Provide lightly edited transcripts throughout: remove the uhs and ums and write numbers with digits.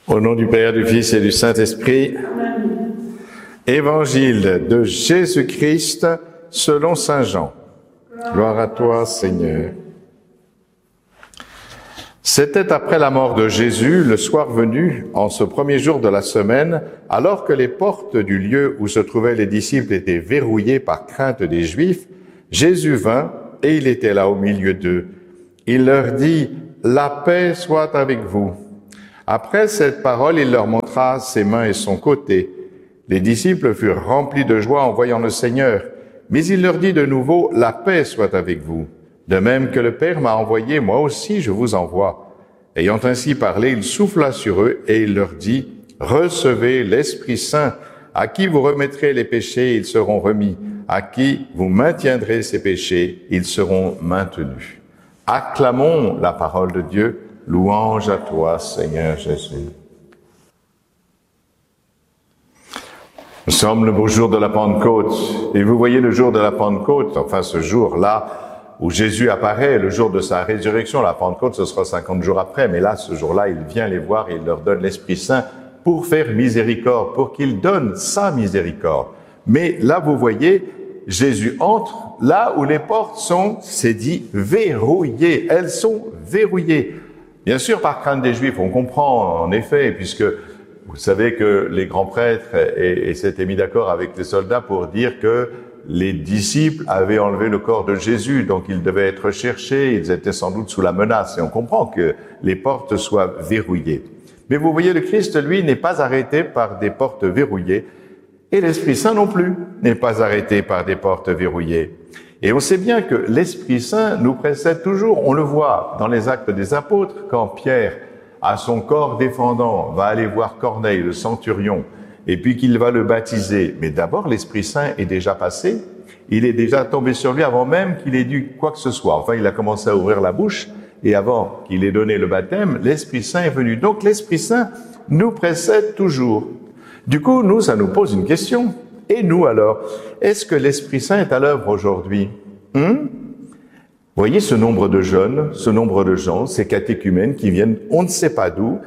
Au nom du Père, du Fils et du Saint-Esprit. Amen. Évangile de Jésus-Christ selon saint Jean. Gloire à toi, Seigneur. C'était après la mort de Jésus, le soir venu, en ce premier jour de la semaine, alors que les portes du lieu où se trouvaient les disciples étaient verrouillées par crainte des Juifs, Jésus vint et il était là au milieu d'eux. Il leur dit « La paix soit avec vous ». Après cette parole, il leur montra ses mains et son côté. Les disciples furent remplis de joie en voyant le Seigneur. Mais il leur dit de nouveau, « La paix soit avec vous. De même que le Père m'a envoyé, moi aussi je vous envoie. » Ayant ainsi parlé, il souffla sur eux et il leur dit, « Recevez l'Esprit Saint. À qui vous remettrez les péchés, ils seront remis. À qui vous maintiendrez ces péchés, ils seront maintenus. » Acclamons la parole de Dieu. Louange à toi, Seigneur Jésus. Nous sommes le beau jour de la Pentecôte. Et vous voyez le jour de la Pentecôte, enfin ce jour-là où Jésus apparaît, le jour de sa résurrection. La Pentecôte, ce sera 50 jours après. Mais là, ce jour-là, il vient les voir et il leur donne l'Esprit Saint pour faire miséricorde, pour qu'il donne sa miséricorde. Mais là, vous voyez, Jésus entre là où les portes sont, c'est dit, verrouillées. Elles sont verrouillées. Bien sûr, par crainte des Juifs, on comprend en effet, puisque vous savez que les grands prêtres s'étaient mis d'accord avec les soldats pour dire que les disciples avaient enlevé le corps de Jésus, donc ils devaient être cherchés, ils étaient sans doute sous la menace, et on comprend que les portes soient verrouillées. Mais vous voyez, le Christ, lui, n'est pas arrêté par des portes verrouillées, et l'Esprit Saint non plus n'est pas arrêté par des portes verrouillées. Et on sait bien que l'Esprit Saint nous précède toujours. On le voit dans les Actes des Apôtres, quand Pierre, à son corps défendant, va aller voir Corneille, le centurion, et puis qu'il va le baptiser. Mais d'abord, l'Esprit Saint est déjà passé. Il est déjà tombé sur lui avant même qu'il ait dit quoi que ce soit. Enfin, il a commencé à ouvrir la bouche, et avant qu'il ait donné le baptême, l'Esprit Saint est venu. Donc, l'Esprit Saint nous précède toujours. Du coup, nous, ça nous pose une question. Et nous alors, est-ce que l'Esprit Saint est à l'œuvre aujourd'hui? Vous voyez ce nombre de jeunes, ce nombre de gens, ces catéchumènes qui viennent, on ne sait pas d'où.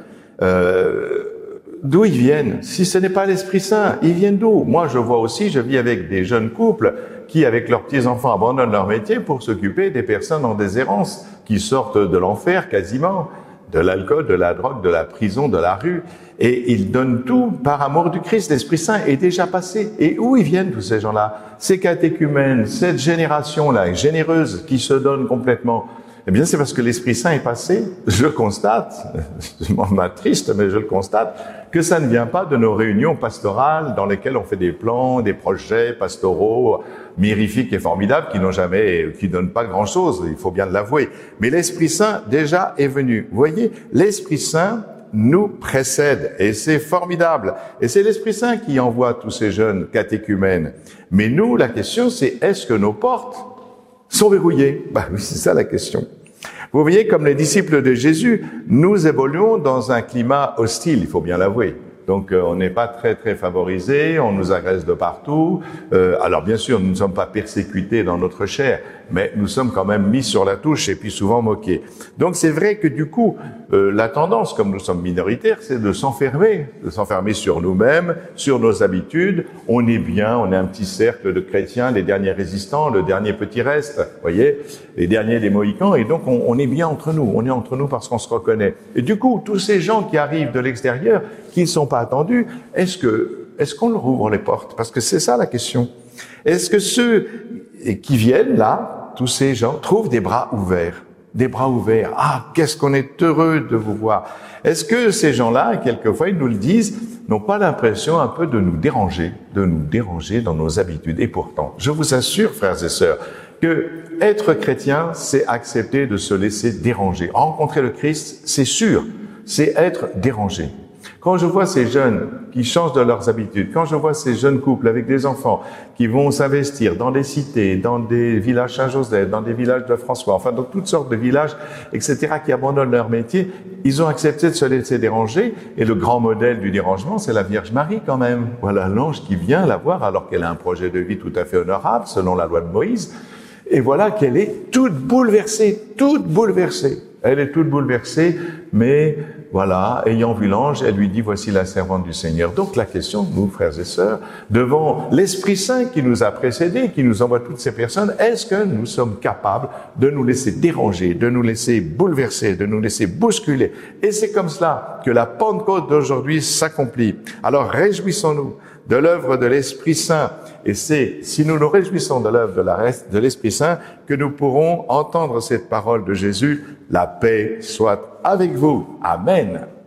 D'où ils viennent? Si ce n'est pas l'Esprit Saint, ils viennent d'où? Moi, je vois aussi, je vis avec des jeunes couples qui, avec leurs petits-enfants, abandonnent leur métier pour s'occuper des personnes en déshérence, qui sortent de l'enfer quasiment, de l'alcool, de la drogue, de la prison, de la rue. Et ils donnent tout par amour du Christ. L'Esprit Saint est déjà passé. Et où ils viennent, tous ces gens-là? Ces catéchumènes, cette génération-là, généreuse, qui se donne complètement. Eh bien, c'est parce que l'Esprit Saint est passé. Je constate, je m'en m'attriste, mais je le constate, que ça ne vient pas de nos réunions pastorales dans lesquelles on fait des plans, des projets pastoraux mirifiques et formidables qui donnent pas grand-chose, il faut bien l'avouer. Mais l'Esprit Saint, déjà, est venu. Vous voyez, l'Esprit Saint nous précède, et c'est formidable. Et c'est l'Esprit Saint qui envoie tous ces jeunes catéchumènes. Mais nous, la question, c'est est-ce que nos portes sont verrouillées? Oui, c'est ça la question. Vous voyez, comme les disciples de Jésus, nous évoluons dans un climat hostile, il faut bien l'avouer. Donc, on n'est pas très, très favorisés, on nous agresse de partout. Alors, bien sûr, nous ne sommes pas persécutés dans notre chair, mais nous sommes quand même mis sur la touche et puis souvent moqués. Donc, c'est vrai que du coup, la tendance, comme nous sommes minoritaires, c'est de s'enfermer sur nous-mêmes, sur nos habitudes. On est bien, on est un petit cercle de chrétiens, les derniers résistants, le dernier petit reste, voyez, les derniers des Mohicans, et donc on est bien entre nous. On est entre nous parce qu'on se reconnaît. Et du coup, tous ces gens qui arrivent de l'extérieur, qui ne sont pas attendus, est-ce qu'on leur ouvre les portes? Parce que c'est ça la question. Est-ce que ceux qui viennent là, tous ces gens, trouvent des bras ouverts? Des bras ouverts. Ah, qu'est-ce qu'on est heureux de vous voir. Est-ce que ces gens-là, quelquefois, ils nous le disent, n'ont pas l'impression un peu de nous déranger dans nos habitudes? Et pourtant, je vous assure, frères et sœurs, que être chrétien, c'est accepter de se laisser déranger. Rencontrer le Christ, c'est sûr, c'est être dérangé. Quand je vois ces jeunes qui changent de leurs habitudes, quand je vois ces jeunes couples avec des enfants qui vont s'investir dans des cités, dans des villages Saint-Joseph, dans des villages de François, enfin dans toutes sortes de villages, etc., qui abandonnent leur métier, ils ont accepté de se laisser déranger. Et le grand modèle du dérangement, c'est la Vierge Marie quand même. Voilà l'ange qui vient la voir alors qu'elle a un projet de vie tout à fait honorable, selon la loi de Moïse. Et voilà qu'elle est toute bouleversée. Elle est toute bouleversée, mais voilà, ayant vu l'ange, elle lui dit, voici la servante du Seigneur. Donc la question, nous, frères et sœurs, devant l'Esprit Saint qui nous a précédés, qui nous envoie toutes ces personnes, est-ce que nous sommes capables de nous laisser déranger, de nous laisser bouleverser, de nous laisser bousculer? Et c'est comme cela que la Pentecôte d'aujourd'hui s'accomplit. Alors réjouissons-nous de l'œuvre de l'Esprit Saint. Et c'est si nous nous réjouissons de l'œuvre de l'Esprit Saint que nous pourrons entendre cette parole de Jésus, la paix soit avec vous. Amen.